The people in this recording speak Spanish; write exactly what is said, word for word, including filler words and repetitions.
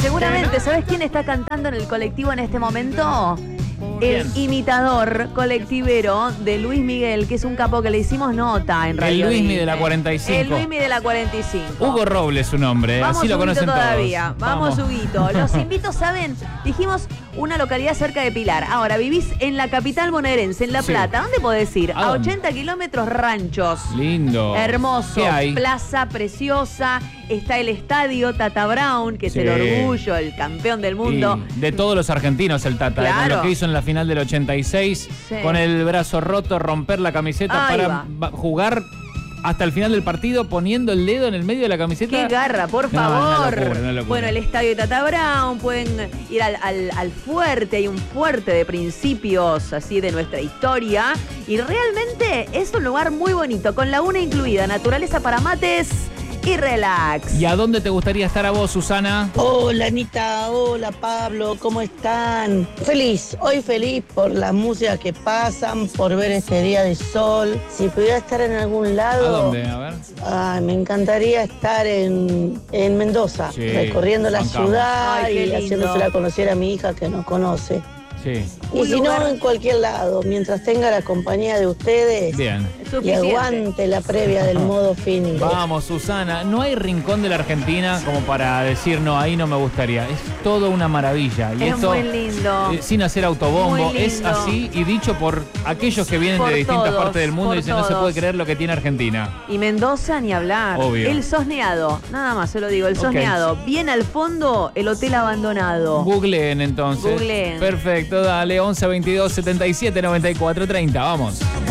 seguramente, ¿sabes quién está cantando en el colectivo en este momento? El imitador colectivero de Luis Miguel, que es un capo que le hicimos nota en Radio El Luismi Disney. de la cuarenta y cinco. El Luismi de la cuarenta y cinco. Hugo Robles su nombre, Vamos, así lo Huguito, conocen todavía. todos. Vamos, Huguito. Los invito, ¿saben? Dijimos una localidad cerca de Pilar. Ahora, vivís en la capital bonaerense, en La Sí. Plata. ¿Dónde podés ir? ¿A A dónde? ochenta kilómetros, Ranchos. Lindo. Hermoso. ¿Qué hay? Plaza preciosa. Está el estadio Tata Brown, que Sí. es el orgullo, el campeón del mundo. Y de todos los argentinos el Tata, Claro. con lo que hizo en la final del ochenta y seis, Sí. con el brazo roto, romper la camiseta Ahí para va. va- jugar hasta el final del partido poniendo el dedo en el medio de la camiseta. ¡Qué garra, por No, favor! una locura, una locura. Bueno, el estadio de Tata Brown, pueden ir al, al, al fuerte, hay un fuerte de principios así de nuestra historia. Y realmente es un lugar muy bonito, con laguna incluida, naturaleza para mates y relax. ¿Y a dónde te gustaría estar a vos, Susana? Hola Anita, hola Pablo, ¿cómo están? Feliz, hoy feliz por las músicas que pasan, por ver este día de sol. Si pudiera estar en algún lado, ¿A dónde? A ver. ay, me encantaría estar en, en Mendoza, Sí, recorriendo la bancamos. ciudad Ay, qué y lindo. haciéndosela conocer a mi hija que nos conoce. Sí. Y Un si lugar- no, en cualquier lado, mientras tenga la compañía de ustedes. Bien. Y Suficiente. aguante la previa del modo fin. Vamos, Susana. No hay rincón de la Argentina como para decir, no, ahí no me gustaría. Es todo una maravilla. Y Es esto, muy lindo. eh, sin hacer autobombo, Muy es lindo. así y dicho por aquellos que vienen Por de distintas todos, partes del mundo por y dicen, no se todos. puede creer lo que tiene Argentina. Y Mendoza ni hablar. Obvio. El Sosneado, nada más se lo digo, el Ok. Sosneado. Bien al fondo, el hotel abandonado. Googleen entonces. Googleen. Perfecto, dale. once veintidós setenta y siete noventa y cuatro treinta. Vamos.